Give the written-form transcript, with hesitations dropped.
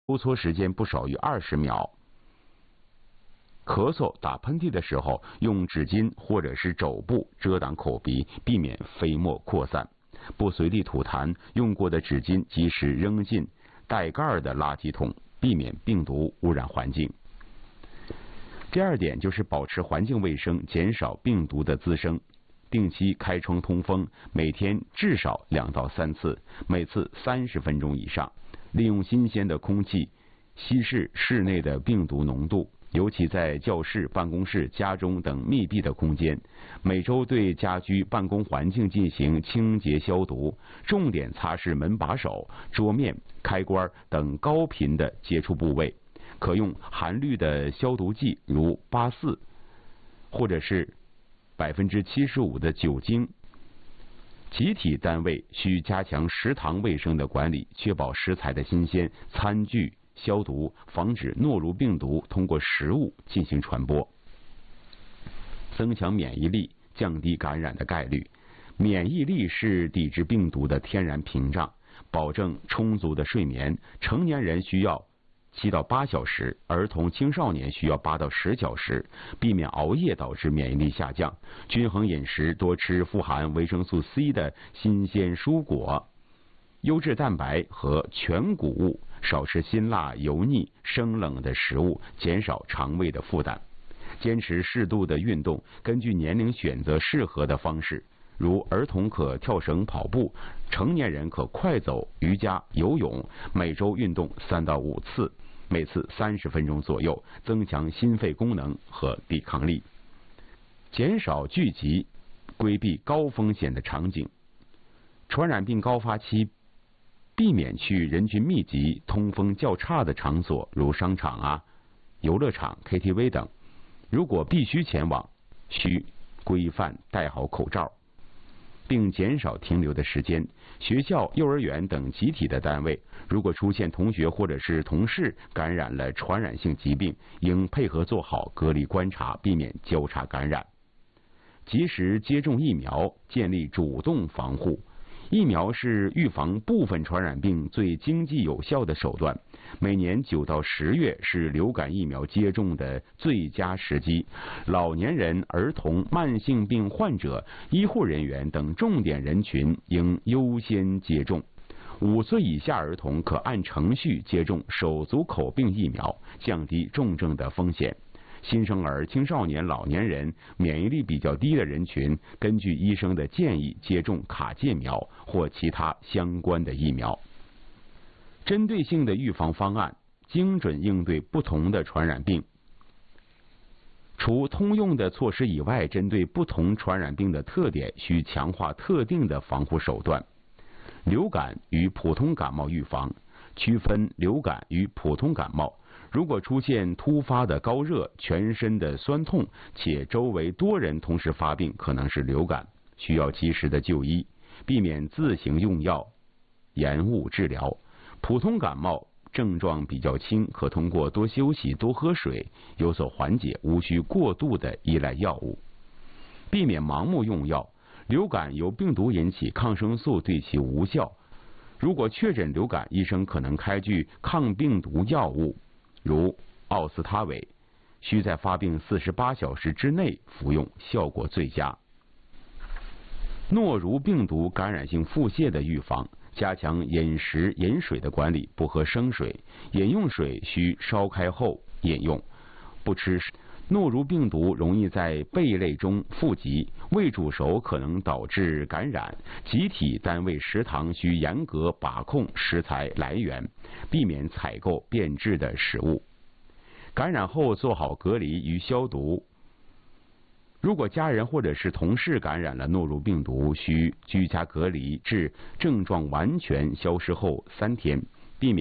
收缩时间不少于20秒。咳嗽、打喷嚏的时候，用纸巾或者是肘部遮挡口鼻，避免飞沫扩散。不随地吐痰，用过的纸巾及时扔进带盖的垃圾桶，避免病毒污染环境。第二点就是保持环境卫生，减少病毒的滋生。定期开窗通风，每天至少2到3次，每次30分钟以上。利用新鲜的空气稀释室内的病毒浓度，尤其在教室、办公室、家中等密闭的空间。每周对家居办公环境进行清洁消毒，重点擦拭门把手、桌面、开关等高频的接触部位。可用含氯的消毒剂，如84或者是75%的酒精。集体单位需加强食堂卫生的管理，确保食材的新鲜，餐具消毒，防止诺如病毒通过食物进行传播。增强免疫力，降低感染的概率。免疫力是抵制病毒的天然屏障，保证充足的睡眠。成年人需要7到8小时，儿童青少年需要8到10小时，避免熬夜导致免疫力下降。均衡饮食，多吃富含维生素 C 的新鲜蔬果、优质蛋白和全谷物，少吃辛辣、油腻、生冷的食物，减少肠胃的负担。坚持适度的运动，根据年龄选择适合的方式，如儿童可跳绳、跑步，成年人可快走、瑜伽、游泳，每周运动3到5次，每次30分钟左右，增强心肺功能和抵抗力。减少聚集，规避高风险的场景。传染病高发期，避免去人群密集、通风较差的场所，如商场、游乐场、KTV 等。如果必须前往，需规范戴好口罩，并减少停留的时间。学校、幼儿园等集体的单位，如果出现同学或者是同事感染了传染性疾病，应配合做好隔离观察，避免交叉感染。及时接种疫苗，建立主动防护。疫苗是预防部分传染病最经济有效的手段。每年9到10月是流感疫苗接种的最佳时机。老年人、儿童、慢性病患者、医护人员等重点人群应优先接种。5岁以下儿童可按程序接种手足口病疫苗，降低重症的风险。新生儿、青少年、老年人、免疫力比较低的人群，根据医生的建议接种卡介苗或其他相关的疫苗。针对性的预防方案，精准应对不同的传染病。除通用的措施以外，针对不同传染病的特点，需强化特定的防护手段。流感与普通感冒预防，区分流感与普通感冒。如果出现突发的高热、全身的酸痛，且周围多人同时发病，可能是流感，需要及时的就医，避免自行用药，延误治疗。普通感冒症状比较轻，可通过多休息、多喝水有所缓解，无需过度的依赖药物。避免盲目用药。流感由病毒引起，抗生素对其无效。如果确诊流感，医生可能开具抗病毒药物，如奥司他韦，需在发病48小时之内服用，效果最佳。诺如病毒感染性腹泻的预防，加强饮食饮水的管理，不喝生水，饮用水需烧开后饮用，不吃。诺如病毒容易在贝类中富集，未煮熟可能导致感染。集体单位食堂需严格把控食材来源，避免采购变质的食物。感染后做好隔离与消毒。如果家人或者是同事感染了诺如病毒，需居家隔离至症状完全消失后3天，